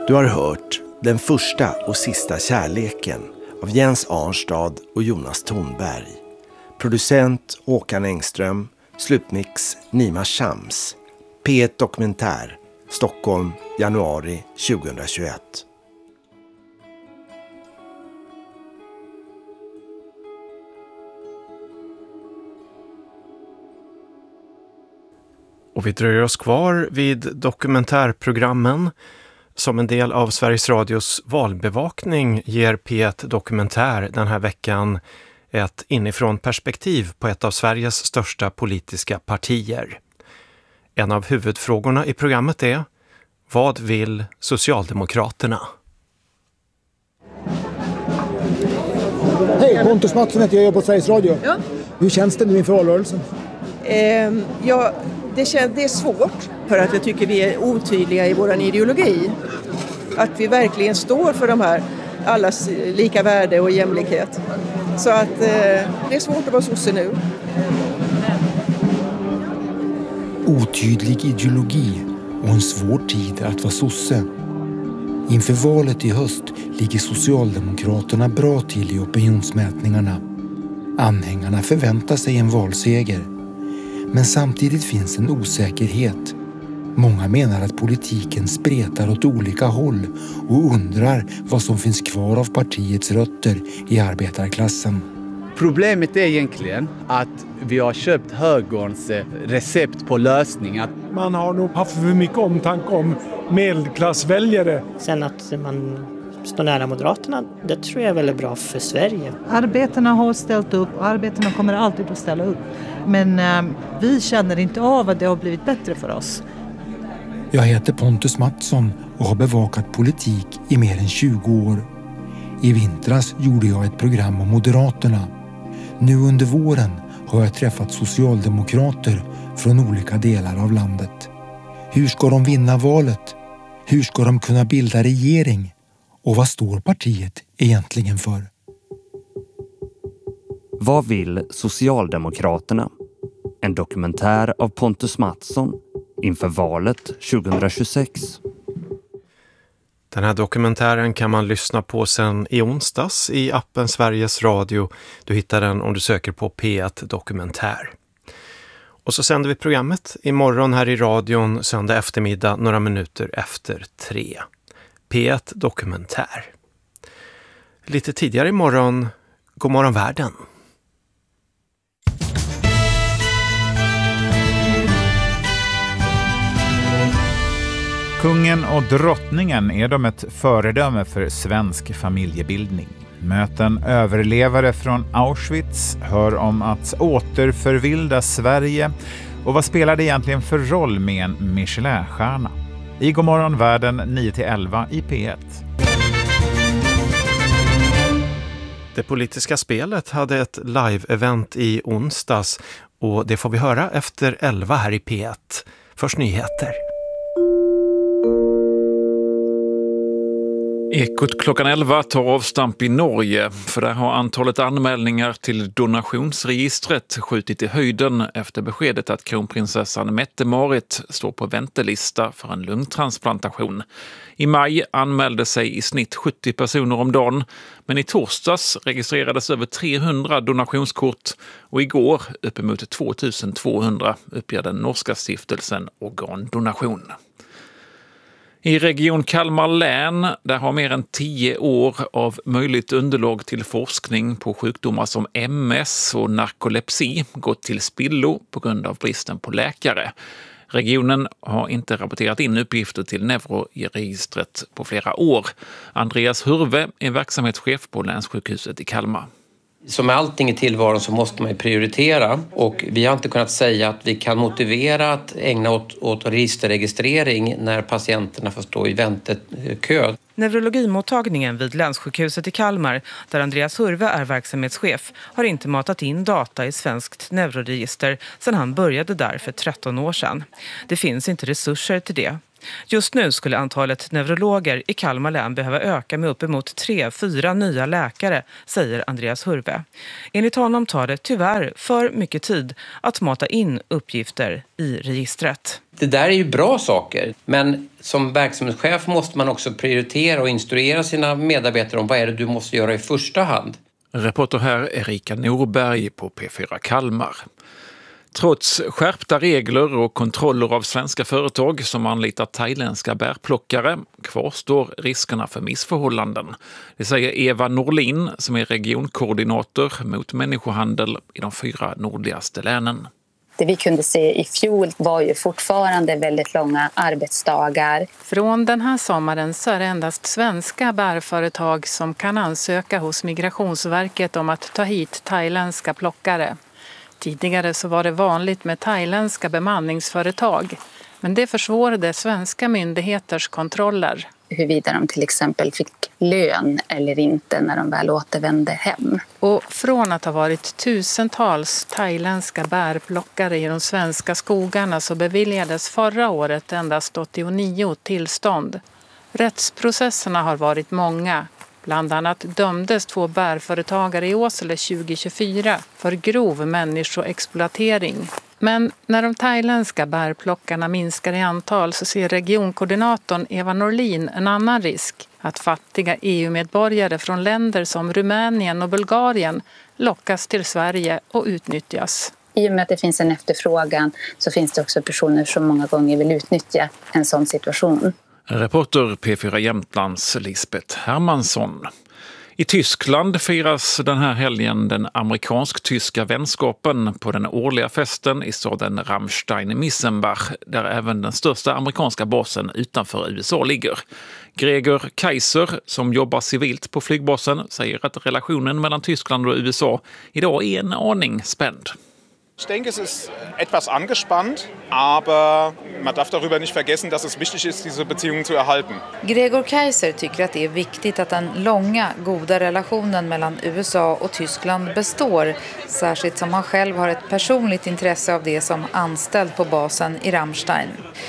Du har hört Den första och sista kärleken av Jens Arnstad och Jonas Thornberg. Producent Håkan Engström, slutmix Nima Shams. P1 Dokumentär, Stockholm, januari 2021. Och vi dröjer oss kvar vid dokumentärprogrammen. Som en del av Sveriges Radios valbevakning ger P1 Dokumentär den här veckan ett inifrån perspektiv på ett av Sveriges största politiska partier. En av huvudfrågorna i programmet är: vad vill Socialdemokraterna? Hej, Pontus Mattsson heter jag, jobbar på Sveriges Radio. Ja. Hur känns det nu inför valrörelsen? Det är svårt för att jag tycker vi är otydliga i vår ideologi. Att vi verkligen står för de här allas lika värde och jämlikhet. Så att det är svårt att vara sosse nu. Otydlig ideologi och en svår tid att vara sosse. Inför valet i höst ligger Socialdemokraterna bra till i opinionsmätningarna. Anhängarna förväntar sig en valseger. Men samtidigt finns en osäkerhet. Många menar att politiken spretar åt olika håll och undrar vad som finns kvar av partiets rötter i arbetarklassen. Problemet är egentligen att vi har köpt högerns recept på lösning. Att man har nog haft för mycket omtanke om medelklassväljare. Sen att man står nära Moderaterna, det tror jag väl är bra för Sverige. Arbetarna har ställt upp och arbetarna kommer alltid att ställa upp. Men vi känner inte av att det har blivit bättre för oss. Jag heter Pontus Mattsson och har bevakat politik i mer än 20 år. I vintras gjorde jag ett program om Moderaterna. Nu under våren har jag träffat socialdemokrater från olika delar av landet. Hur ska de vinna valet? Hur ska de kunna bilda regering? Och vad står partiet egentligen för? Vad vill Socialdemokraterna? En dokumentär av Pontus Mattsson inför valet 2026. Den här dokumentären kan man lyssna på sen i onsdags i appen Sveriges Radio. Du hittar den om du söker på P1 Dokumentär. Och så sänder vi programmet imorgon här i radion söndag eftermiddag några minuter efter 3. P1 Dokumentär. Lite tidigare imorgon, God morgon världen. Kungen och drottningen är de ett föredöme för svensk familjebildning. Möten överlevare från Auschwitz, hör om att återförvilda Sverige och vad spelar det egentligen för roll med en Michelinstjärna? I God morgon världen 9-11 i P1. Det politiska spelet hade ett live-event i onsdags och det får vi höra efter 11 här i P1. Först nyheter. Ekot klockan 11 tar avstamp i Norge, för där har antalet anmälningar till donationsregistret skjutit i höjden efter beskedet att kronprinsessan Mette-Marit står på väntelista för en lungtransplantation. I maj anmälde sig i snitt 70 personer om dagen, men i torsdags registrerades över 300 donationskort och igår uppemot 2200, uppger den norska stiftelsen Organdonation. I region Kalmar län, där har mer än 10 år av möjligt underlag till forskning på sjukdomar som MS och narkolepsi gått till spillo på grund av bristen på läkare. Regionen har inte rapporterat in uppgifter till neuroregistret på flera år. Andreas Hurve är verksamhetschef på länssjukhuset i Kalmar. Som med allting i tillvaron så måste man ju prioritera, och vi har inte kunnat säga att vi kan motivera att ägna åt registerregistrering när patienterna får stå i väntekö. Neurologimottagningen vid länssjukhuset i Kalmar, där Andreas Hurve är verksamhetschef, har inte matat in data i svenskt neuroregister sedan han började där för 13 år sedan. Det finns inte resurser till det. Just nu skulle antalet neurologer i Kalmar län behöva öka med uppemot 3-4 nya läkare, säger Andreas Hurve. Enligt honom tar det tyvärr för mycket tid att mata in uppgifter i registret. Det där är ju bra saker, men som verksamhetschef måste man också prioritera och instruera sina medarbetare om vad är det du måste göra i första hand. Reporter här Erika Norberg på P4 Kalmar. Trots skärpta regler och kontroller av svenska företag som anlitar thailändska bärplockare kvarstår riskerna för missförhållanden. Det säger Eva Norlin som är regionkoordinator mot människohandel i de 4 nordligaste länen. Det vi kunde se i fjol var ju fortfarande väldigt långa arbetsdagar. Från den här sommaren så är det endast svenska bärföretag som kan ansöka hos Migrationsverket om att ta hit thailändska plockare. Tidigare så var det vanligt med thailändska bemanningsföretag, men det försvårade svenska myndigheters kontroller. Huruvida de till exempel fick lön eller inte när de väl återvände hem. Och från att ha varit tusentals thailändska bärplockare i de svenska skogarna så beviljades förra året endast 89 tillstånd. Rättsprocesserna har varit många. Bland annat dömdes 2 bärföretagare i Åsele 2024 för grov människoexploatering. Men när de thailändska bärplockarna minskar i antal så ser regionkoordinatorn Eva Norlin en annan risk. Att fattiga EU-medborgare från länder som Rumänien och Bulgarien lockas till Sverige och utnyttjas. I och med att det finns en efterfrågan så finns det också personer som många gånger vill utnyttja en sån situation. Reporter P4 Jämtlands Lisbeth Hermansson. I Tyskland firas den här helgen den amerikansk-tyska vänskapen på den årliga festen i staden Ramstein-Missenbach, där även den största amerikanska basen utanför USA ligger. Gregor Kaiser, som jobbar civilt på flygbasen, säger att relationen mellan Tyskland och USA idag är en aning spänd. Ich denke, es ist etwas angespannt, aber man darf darüber nicht vergessen, dass es wichtig ist, diese Beziehungen zu erhalten. Gregor Kaiser tycker att det är viktigt att den långa, goda relationen mellan USA och Tyskland består, särskilt som han själv har ett personligt intresse av det som anställd på basen i Ramstein.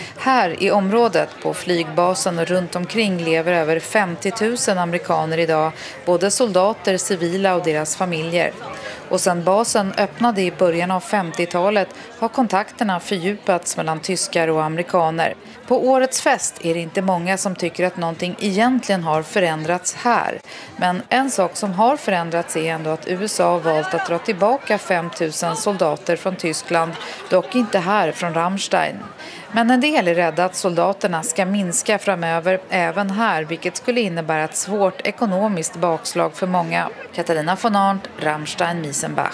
Här i området, på flygbasen och runt omkring lever över 50 000 amerikaner idag, både soldater, civila och deras familjer. Och sedan basen öppnade i början av 50-talet har kontakterna fördjupats mellan tyskar och amerikaner. På årets fest är det inte många som tycker att någonting egentligen har förändrats här. Men en sak som har förändrats är ändå att USA har valt att dra tillbaka 5 000 soldater från Tyskland, dock inte här från Ramstein. Men en del är rädda att soldaterna ska minska framöver även här, vilket skulle innebära ett svårt ekonomiskt bakslag för många. Katarina von Arndt, Ramstein-Missenbach.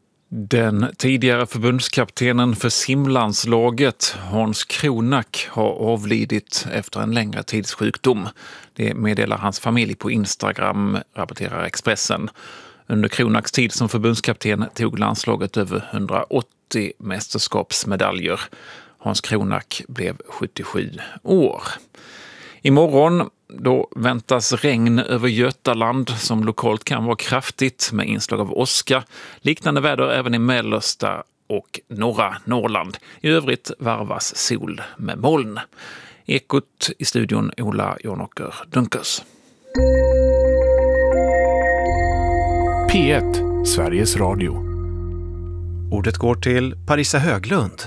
Den tidigare förbundskaptenen för simlandslaget Hans Kronak har avlidit efter en längre tids sjukdom. Det meddelar hans familj på Instagram, rapporterar Expressen. Under Kronaks tid som förbundskapten tog landslaget över 180 mästerskapsmedaljer. Hans Kronak blev 77 år. Imorgon då väntas regn över Götaland som lokalt kan vara kraftigt med inslag av åska. Liknande väder även i mellersta och norra Norrland. I övrigt varvas sol med moln. Ekot i studion Ola Jonåker Dunkers. P1, Sveriges Radio. Ordet går till Parisa Höglund.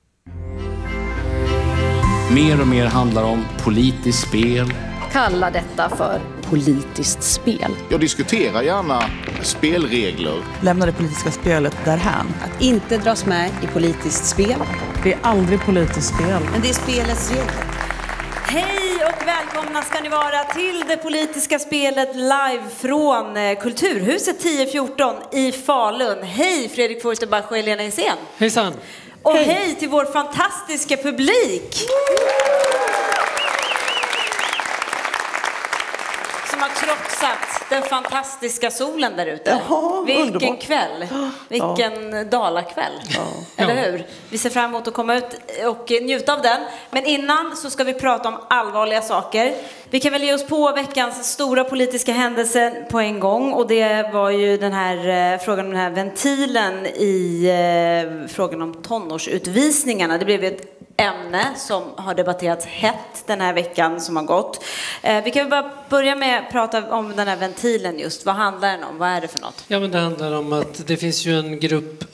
Mer och mer handlar om politiskt spel. Kalla detta för politiskt spel. Jag diskuterar gärna spelregler. Lämna det politiska spelet därhän. Att inte dras med i politiskt spel. Det är aldrig politiskt spel. Men det är spelets regler. Hej och välkomna ska ni vara till det politiska spelet live från Kulturhuset 1014 i Falun. Hej Fredrik Forsterbach och Helena Hysén. Hejsan. Och hej till vår fantastiska publik. Som har trotsat den fantastiska solen där ute. Vilken underbart. Kväll. Vilken dalakväll. Eller hur? Vi ser fram emot att komma ut och njuta av den. Men innan så ska vi prata om allvarliga saker. Vi kan väl ge oss på veckans stora politiska händelse på en gång. Och det var ju den här frågan om den här ventilen i frågan om tonårsutvisningarna. Det blev ett ämne som har debatterats hett den här veckan som har gått. Vi kan bara börja med att prata om den här ventilen just. Vad handlar den om? Vad är det för något? Ja, men det handlar om att det finns ju en grupp